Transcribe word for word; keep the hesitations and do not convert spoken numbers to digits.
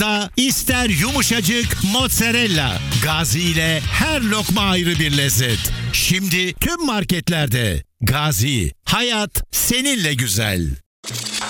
hayatta, ister yumuşacık mozzarella. Gazi ile her lokma ayrı bir lezzet. Şimdi tüm marketlerde. Gazi, hayat seninle güzel.